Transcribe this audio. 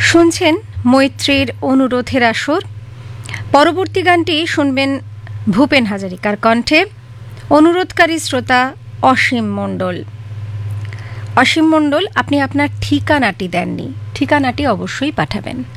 শুনছেন মৈত্রীর অনুরোধের আসর। পরবর্তী গানটি শুনবেন ভূপেন হাজারিকার কণ্ঠে। অনুরোধকারী শ্রোতা অসীম মণ্ডল। অসীম মণ্ডল, আপনি আপনার ঠিকানাটি দেননি, ঠিকানাটি অবশ্যই পাঠাবেন।